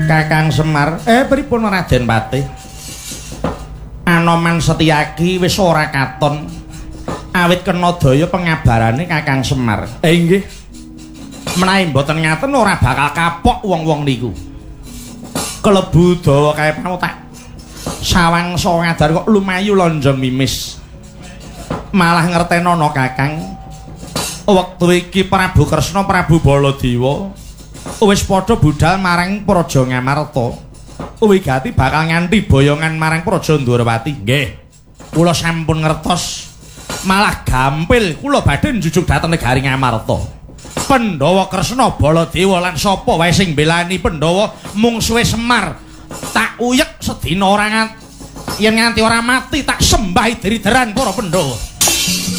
Kakang Semar, pripun Raden Patih? Anoman Setyaki wis ora katon. Awit kena daya pengabarane Kakang Semar. Nggih. Menawi mboten ngaten ora bakal kapok wong-wong niku. Kelebu dawa kae panutak. Sawangsa ngadar kok lumayu lonjong mimis. Malah ngertenono Kakang. Wektu iki Prabu Kresna, Prabu Baladewa wis padha budhal marang Praja Ngamarta. Wigati bakal nganti boyongan marang Praja Ndwarawati. Nggih. Kula sampun ngertos. Malah gampil kula badhe njujug dhateng negari Ngamarta. Pandhawa Kresna, Baladewa lan sapa wae sing mbelani Pandhawa mungsuhe Semar. Tak uyek sedina ora yen nganti ora mati tak sembah dirideran para Pandhawa.